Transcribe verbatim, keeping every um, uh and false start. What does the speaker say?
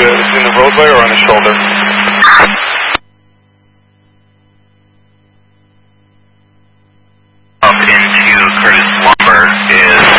uh, in the roadway or on the shoulder? Up into Curtis Lumber is